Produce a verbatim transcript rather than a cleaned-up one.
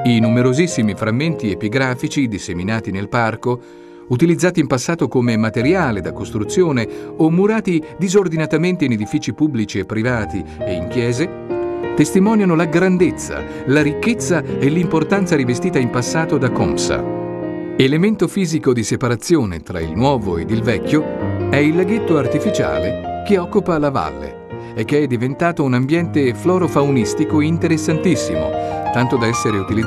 I numerosissimi frammenti epigrafici disseminati nel parco, utilizzati in passato come materiale da costruzione o murati disordinatamente in edifici pubblici e privati e in chiese, testimoniano la grandezza, la ricchezza e l'importanza rivestita in passato da Comsa. Elemento fisico di separazione tra il nuovo ed il vecchio è il laghetto artificiale che occupa la valle e che è diventato un ambiente florofaunistico interessantissimo, tanto da essere utilizzato